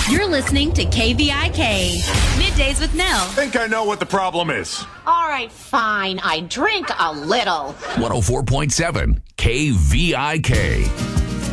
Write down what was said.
You're listening to KVIK. Middays with Nell. Think I know what the problem is. All right, fine. I drink a little. 104.7 KVIK.